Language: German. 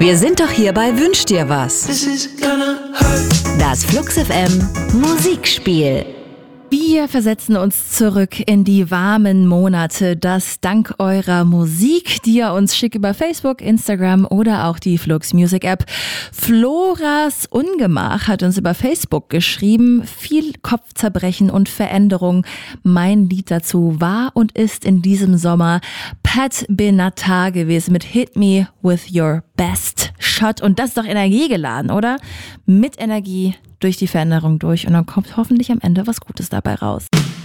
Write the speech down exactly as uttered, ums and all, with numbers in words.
Wir sind doch hier bei Wünsch dir was. Das Flux F M Musikspiel. Wir versetzen uns zurück in die warmen Monate, das dank eurer Musik, die ihr uns schickt über Facebook, Instagram oder auch die Flux Music App. Floras Ungemach hat uns über Facebook geschrieben, viel Kopfzerbrechen und Veränderung. Mein Lied dazu war und ist in diesem Sommer Pat Benatar gewesen mit Hit Me With Your Best Shot. Und das ist doch energiegeladen, oder? Mit Energie durch die Veränderung durch und dann kommt hoffentlich am Ende was Gutes dabei raus.